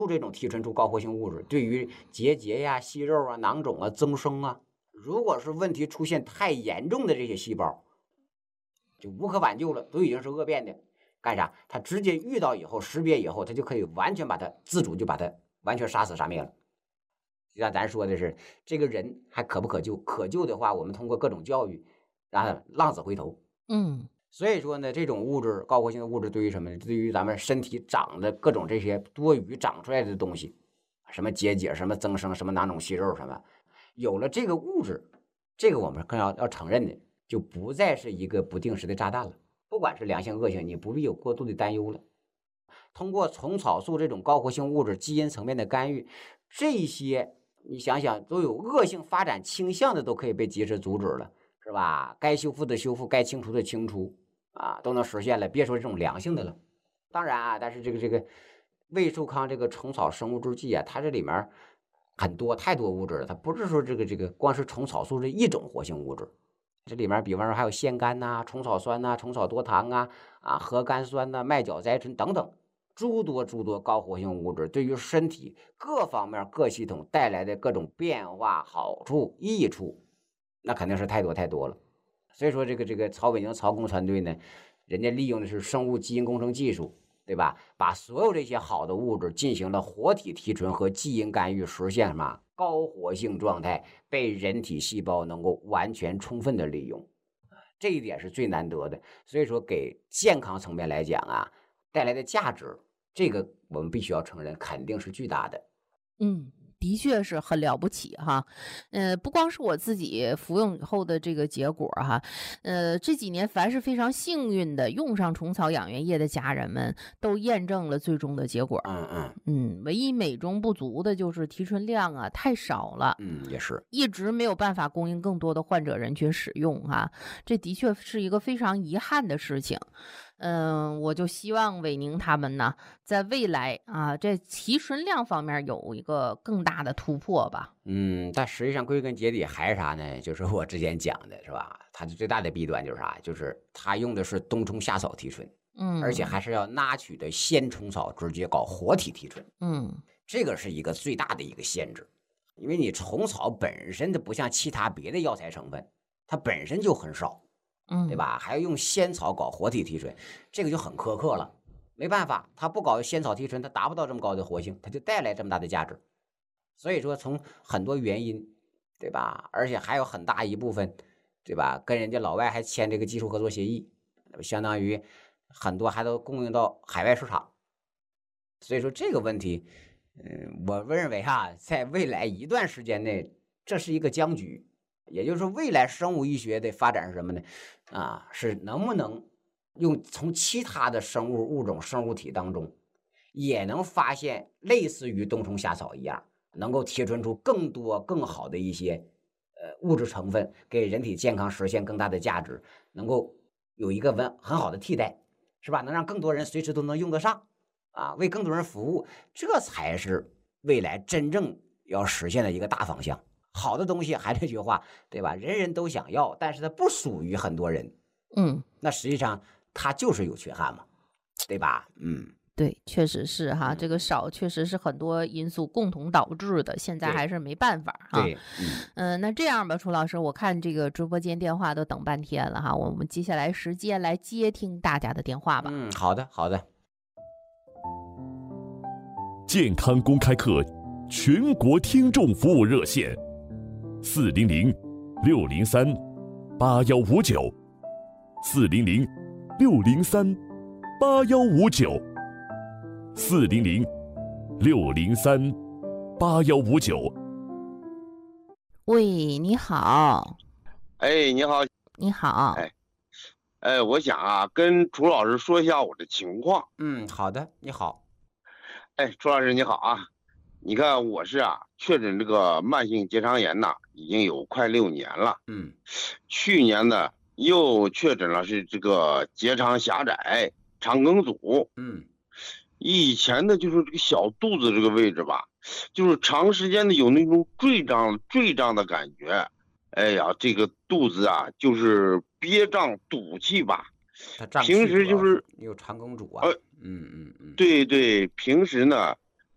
这种提纯出高活性物质，对于结节呀、息肉啊、囊肿啊、增生啊，如果是问题出现太严重的这些细胞，就无可挽救了，都已经是恶变的，干啥？它直接遇到以后，识别以后，它就可以完全把它自主就把它完全杀死杀灭了。就像咱说的是，这个人还可不可救？可救的话，我们通过各种教育，让他浪子回头。所以说呢，这种物质高活性的物质对于什么呢？对于咱们身体长的各种这些多余长出来的东西，什么结节、什么增生、什么囊肿息肉什么，有了这个物质，这个我们更要承认的，就不再是一个不定时的炸弹了。不管是良性恶性，你不必有过度的担忧了。通过虫草素这种高活性物质基因层面的干预，这些你想想都有恶性发展倾向的，都可以被及时阻止了，是吧？该修复的修复，该清除的清除啊，都能实现了。别说这种良性的了，当然啊，但是这个魏寿康这个虫草生物制剂啊，它这里面很多太多物质了，它不是说这个光是虫草素这一种活性物质，这里面比方说还有腺苷呐、虫草酸呐、虫草多糖啊、核苷酸呐、麦角甾醇等等。诸多高活性物质对于身体各方面各系统带来的各种变化、好处、益处，那肯定是太多了。所以说，这个曹伟宁曹工团队呢，人家利用的是生物基因工程技术，对吧？把所有这些好的物质进行了活体提纯和基因干预，实现什么高活性状态，被人体细胞能够完全充分的利用，这一点是最难得的。所以说，给健康层面来讲啊，带来的价值，这个我们必须要承认，肯定是巨大的。 的确是很了不起哈。不光是我自己服用以后的这个结果哈，这几年凡是非常幸运的用上虫草养元液的家人们，都验证了最终的结果。唯一美中不足的就是提纯量啊太少了， 也是一直没有办法供应更多的患者人群使用哈，这的确是一个非常遗憾的事情。我就希望伟宁他们呢，在未来啊，这提纯量方面有一个更大的突破吧。 但实际上归根结底还是啥呢？就是我之前讲的是吧？它的最大的弊端就是啥？就是它用的是冬虫夏草提纯，而且还是要拿取的鲜虫草直接搞活体提纯，这个是一个最大的一个限制。因为你虫草本身的不像其他别的药材成分，它本身就很少，对吧？还要用仙草搞活体提纯，这个就很苛刻了。没办法，它不搞仙草提纯，它达不到这么高的活性，它就带来这么大的价值。所以说，从很多原因，对吧？而且还有很大一部分，对吧？跟人家老外还签这个技术合作协议，相当于很多还都供应到海外市场。所以说这个问题，我认为在未来一段时间内，这是一个僵局。也就是说，未来生物医学的发展是什么呢？是能不能用从其他的生物物种、生物体当中，也能发现类似于冬虫夏草一样，能够提纯出更多更好的一些物质成分，给人体健康实现更大的价值，能够有一个很好的替代，是吧？能让更多人随时都能用得上为更多人服务，这才是未来真正要实现的一个大方向。好的东西还是这句话，对吧？人人都想要，但是它不属于很多人。那实际上它就是有缺憾嘛，对吧？ 对，确实是哈，这个少确实是很多因素共同导致的，现在还是没办法哈。 对， 那这样吧，楚老师，我看这个直播间电话都等半天了哈，我们接下来时间来接听大家的电话吧。 好的。 健康公开课全国听众服务热线400-603-8159，400-603-8159。 喂，你好。 你好。 你好。 我想跟楚老师说一下我的情况。 好的，你好。 楚老师你好啊，你看我是确诊这个慢性结肠炎已经有快6年了。去年呢又确诊了是这个结肠狭窄、肠梗阻。以前的就是这个小肚子这个位置吧，就是长时间的有那种坠胀的感觉。这个肚子就是憋胀堵气吧。平时就是有肠梗阻对，平时呢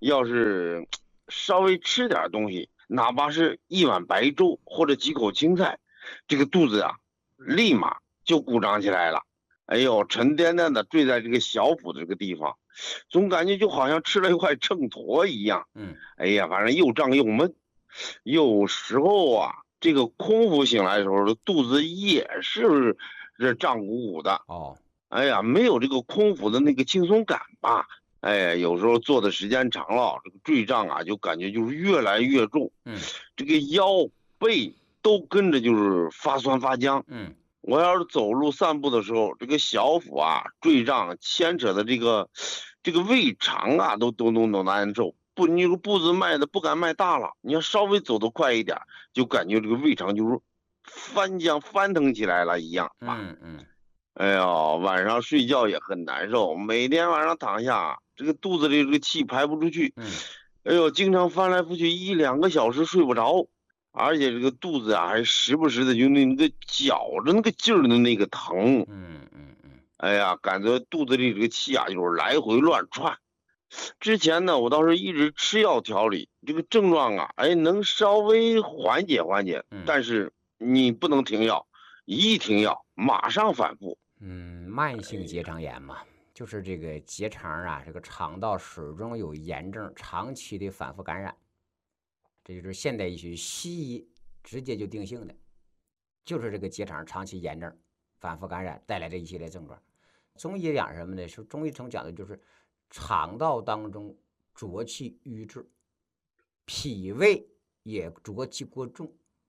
要是稍微吃点东西，哪怕是一碗白粥或者几口青菜，这个肚子啊立马就鼓胀起来了。哎呦，沉甸甸的坠在这个小腹的这个地方，总感觉就好像吃了一块秤砣一样。哎呀，反正又胀又闷。有时候啊，这个空腹醒来的时候，肚子也是这胀鼓鼓的。哎呀，没有这个空腹的那个轻松感吧。哎呀，有时候坐的时间长了，这个坠胀啊，就感觉就是越来越重。这个腰背都跟着就是发酸发僵。我要是走路散步的时候，这个小腹啊坠胀，牵扯的这个胃肠啊都难受。不，你这个步子迈的不敢迈大了，你要稍微走得快一点，就感觉这个胃肠就是翻腾起来了一样啊。哎呀，晚上睡觉也很难受，每天晚上躺下，这个肚子里这个气排不出去。哎呦，经常翻来覆去1-2个小时睡不着。而且这个肚子啊，还时不时的就那个绞着那个劲儿的那个疼。哎呀，感觉肚子里这个气啊，就是来回乱窜。之前呢，我倒是一直吃药调理，这个症状啊，哎，能稍微缓解缓解。但是你不能停药，一停药马上反复。 慢性结肠炎嘛，就是这个结肠啊，这个肠道始终有炎症，长期的反复感染。这就是现代医学西医直接就定性的，就是这个结肠长期炎症、反复感染带来的一系列症状。中医讲什么呢？是中医从讲的就是肠道当中浊气瘀滞，脾胃也浊气过重。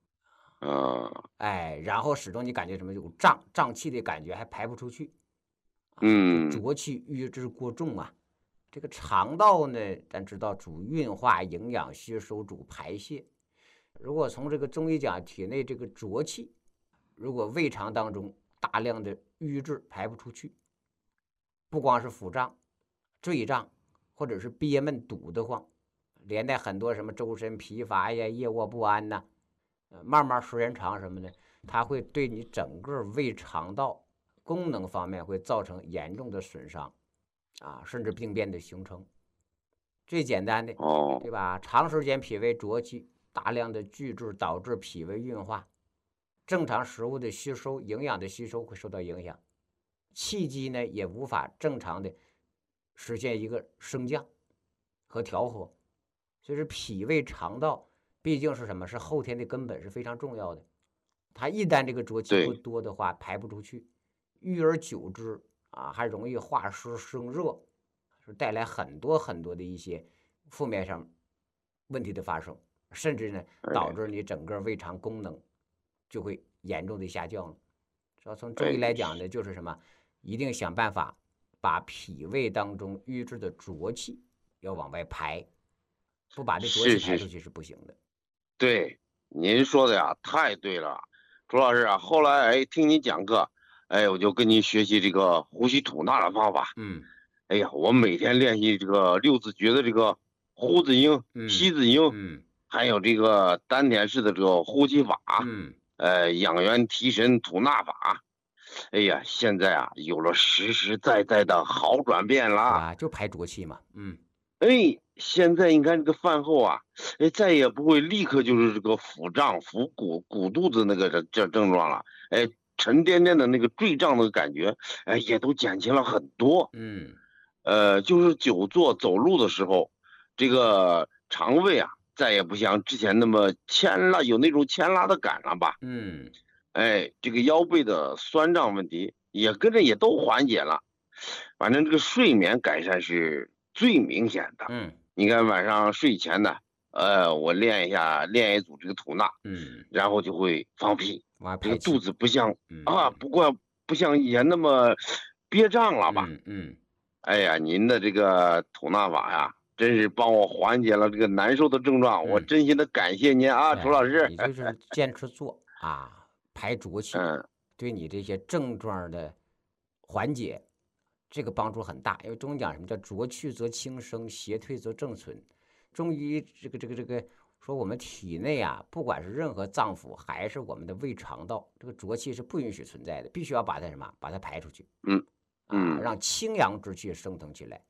然后始终你感觉什么有胀气的感觉，还排不出去。浊气瘀滞过重啊。这个肠道呢，咱知道主运化、营养吸收、主排泄。如果从这个中医讲，体内这个浊气，如果胃肠当中大量的瘀滞排不出去，不光是腹胀、坠胀，或者是憋闷堵得慌，连带很多什么周身疲乏呀、夜卧不安呐，慢慢时间长什么的，它会对你整个胃肠道功能方面会造成严重的损伤。甚至病变的形成。最简单的，对吧？长时间脾胃浊气大量的聚滞，导致脾胃运化，正常食物的吸收、营养的吸收会受到影响，气机呢也无法正常的实现一个升降和调和。所以说，脾胃肠道毕竟是什么？是后天的根本，是非常重要的。它一旦这个浊气不多的话，排不出去，郁而久之。还容易化湿生热，是带来很多的一些负面上问题的发生，甚至呢导致你整个胃肠功能就会严重的下降了。主要从中医来讲呢，就是什么，一定想办法把脾胃当中郁滞的浊气要往外排，不把这浊气排出去是不行的。 对，您说的呀，太对了，朱老师啊。后来听你讲课。我就跟您学习这个呼吸吐纳的方法。哎呀，我每天练习这个6字诀的这个呼字音、吸字音，还有这个丹田式的这个呼吸法，养元提神吐纳法。哎呀，现在啊有了实实在在的好转变了。 就排浊气嘛。 现在你看这个饭后啊，再也不会立刻就是这个腹胀、鼓肚子那个这症状了。沉甸甸的那个坠胀的感觉，也都减轻了很多。就是久坐走路的时候，这个肠胃啊，再也不像之前那么牵拉，有那种牵拉的感了吧。这个腰背的酸胀问题也跟着也都缓解了。反正这个睡眠改善是最明显的。你看晚上睡前呢，我练一组这个吐纳，然后就会放屁。这个肚子不像不像以前那么憋胀了吧。哎呀，您的这个吐纳法呀，真是帮我缓解了这个难受的症状，我真心的感谢您啊，楚老师。 你就是坚持做排浊气，对你这些症状的缓解，这个帮助很大。因为中医讲什么叫浊去则轻生，邪退则正存。中医这个说我们体内不管是任何脏腑还是我们的胃肠道，这个浊气是不允许存在的，必须要把它把它排出去。让清阳之气升腾起来。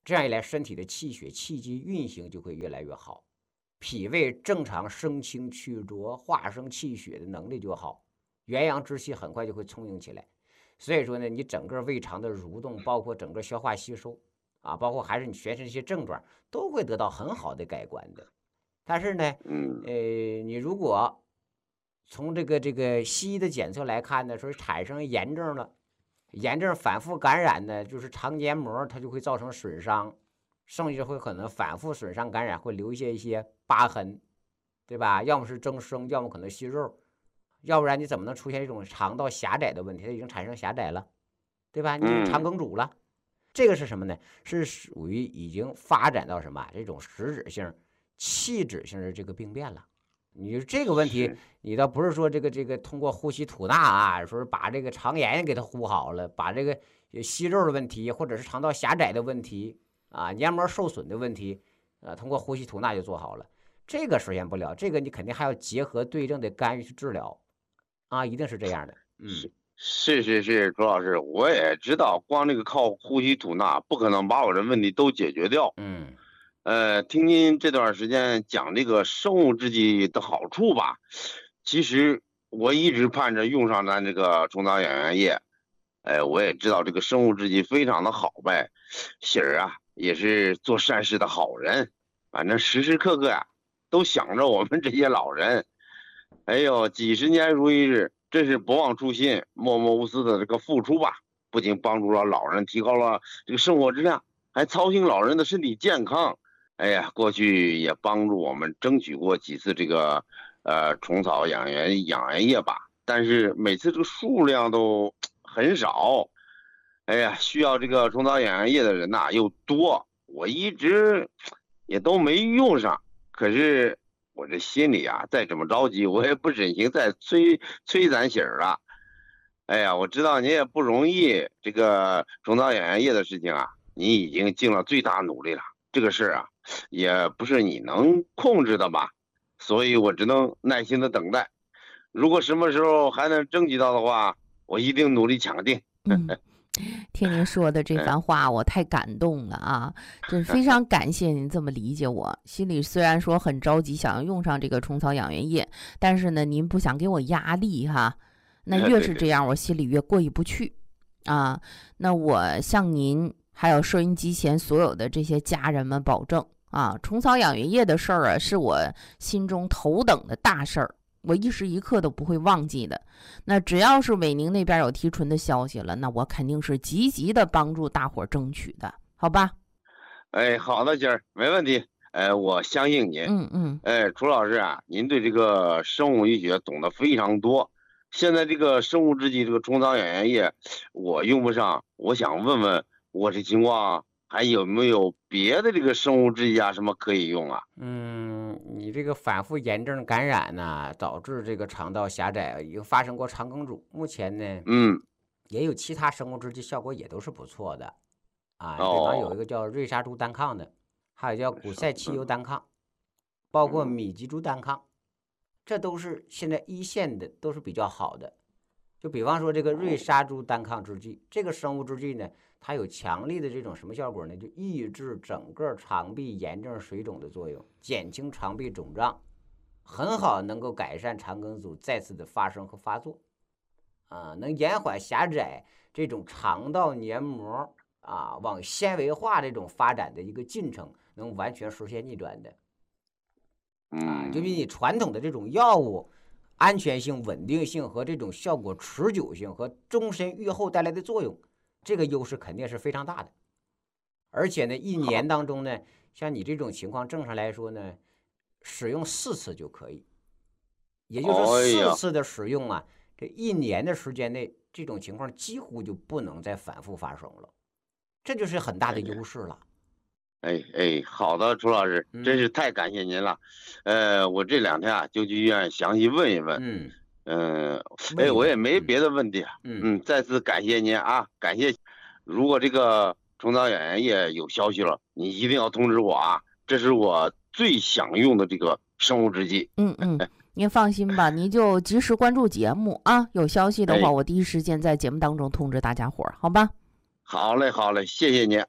这样一来，身体的气血气机运行就会越来越好，脾胃正常生清去浊、化生气血的能力就好，元阳之气很快就会充盈起来。所以说呢，你整个胃肠的蠕动，包括整个消化吸收啊，包括还是你全身这些症状，都会得到很好的改观的。但是呢，你如果从这个西医的检测来看呢，说产生炎症了，炎症反复感染呢，就是肠黏膜它就会造成损伤，甚至会可能反复损伤感染，会留下一些疤痕，对吧？要么是增生，要么可能息肉，要不然你怎么能出现这种肠道狭窄的问题？它已经产生狭窄了，对吧？你肠梗阻了，这个是什么呢？是属于已经发展到什么这种实质性、器质性的这个病变了。你这个问题，你倒不是说这个通过呼吸吐纳啊，说把这个肠炎给它呼好了，把这个息肉的问题，或者是肠道狭窄的问题啊，黏膜受损的问题，通过呼吸吐纳就做好了，这个实现不了。这个你肯定还要结合对症的干预去治疗，啊，一定是这样的。 是，朱老师，我也知道，光这个靠呼吸吐纳不可能把我的问题都解决掉。听您这段时间讲这个生物制剂的好处吧，其实我一直盼着用上咱这个虫草养元液。我也知道这个生物制剂非常的好呗，喜儿啊也是做善事的好人，反正时时刻刻呀都想着我们这些老人。哎呦，几十年如一日，真是不忘初心，默默无私的这个付出吧，不仅帮助了老人，提高了这个生活质量，还操心老人的身体健康。哎呀，过去也帮助我们争取过几次这个虫草养元液吧，但是每次这个数量都很少。哎呀，需要这个虫草养元液的人呐又多，我一直也都没用上。可是我这心里啊再这么着急，我也不忍心再催咱喜儿了。哎呀，我知道您也不容易，这个虫草养元液的事情啊，你已经尽了最大努力了。这个事啊，也不是你能控制的吧，所以我只能耐心的等待。如果什么时候还能争取到的话，我一定努力抢定。 听您说的这番话，我太感动了啊！真非常感谢您这么理解我。心里虽然说很着急，想要用上这个虫草养元液，但是呢，您不想给我压力哈。那越是这样，我心里越过意不去啊。那我向您还有收音机前所有的这些家人们保证啊，虫草养元液的事儿啊，是我心中头等的大事儿，我一时一刻都不会忘记的。那只要是伟宁那边有提纯的消息了，那我肯定是积极的帮助大伙争取的，好吧？ 好的，姐儿，没问题。我相信您。楚老师啊，您对这个生物医学懂得非常多。现在这个生物制剂这个虫草养元液，我用不上，我想问问我这情况还有没有别的这个生物制剂啊什么可以用啊？ 你这个反复炎症感染呢，导致这个肠道狭窄，已经发生过肠梗阻。目前呢，也有其他生物制剂效果也都是不错的啊。比方有一个叫瑞沙珠单抗的，还有叫古塞汽油单抗，包括米吉珠单抗，这都是现在一线的，都是比较好的。就比方说这个瑞沙珠单抗制剂，这个生物制剂呢，它有强力的这种什么效果呢？就抑制整个肠壁炎症水肿的作用，减轻肠壁肿胀，很好能够改善肠梗阻再次的发生和发作，能延缓狭窄这种肠道黏膜往纤维化这种发展的一个进程，能完全实现逆转的。就比你传统的这种药物安全性、稳定性和这种效果持久性和终身愈后带来的作用，这个优势肯定是非常大的。而且呢，一年当中呢，像你这种情况，正常来说呢，使用4次就可以，也就是4次的使用啊，这一年的时间内，这种情况几乎就不能再反复发生了，这就是很大的优势了。 好的，楚老师，真是太感谢您了。我这2天啊就去医院详细问一问。我也没别的问题。再次感谢您啊，感谢。如果这个虫草养元液有消息了，你一定要通知我啊，这是我最想用的这个生物制剂。 您放心吧，您就及时关注节目啊，有消息的话，我第一时间在节目当中通知大家伙儿，好吧？ 好嘞，谢谢您啊。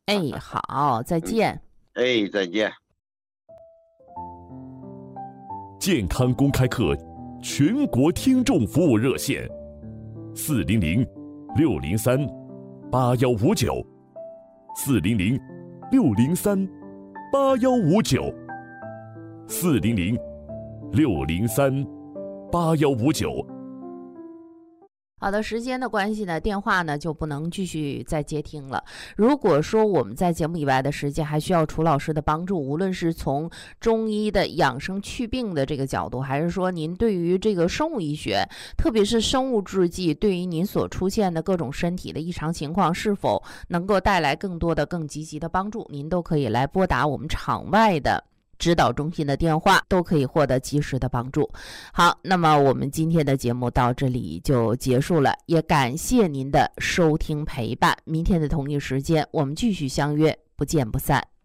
哎，好，再见。 哎，再见。 健康公开课全国听众服务热线，400-603-8159，400-603-8159。 好的，时间的关系呢，电话呢就不能继续再接听了。如果说我们在节目以外的时间还需要楚老师的帮助，无论是从中医的养生祛病的这个角度，还是说您对于这个生物医学，特别是生物制剂，对于您所出现的各种身体的异常情况，是否能够带来更多的、更积极的帮助，您都可以来拨打我们场外的指导中心的电话，都可以获得及时的帮助。好，那么我们今天的节目到这里就结束了，也感谢您的收听陪伴。明天的同一时间，我们继续相约，不见不散。